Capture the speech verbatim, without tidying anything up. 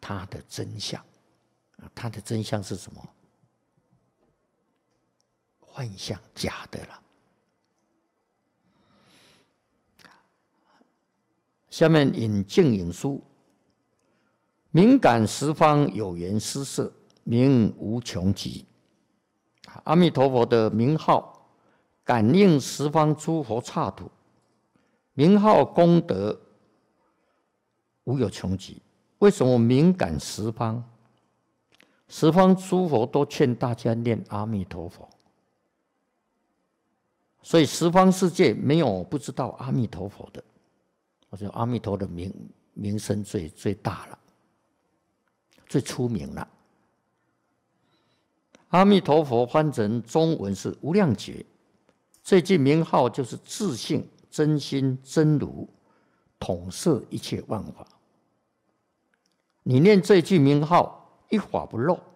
它的真相。它的真相是什么？幻象，假的了。下面引净影书：明感十方有缘施设，名无穷极。阿弥陀佛的名号感应十方诸佛刹土，名号功德无有穷极。为什么明感十方？十方诸佛都劝大家念阿弥陀佛，所以十方世界没有不知道阿弥陀佛的。我觉得阿弥陀的名名声最最大了，最出名了。阿弥陀佛翻成中文是无量觉，这句名号就是自性、真心、真如，统摄一切万法。你念这句名号，一法不漏。